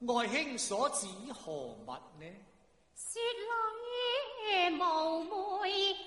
爱卿所指何物呢？ 雪落於無梅。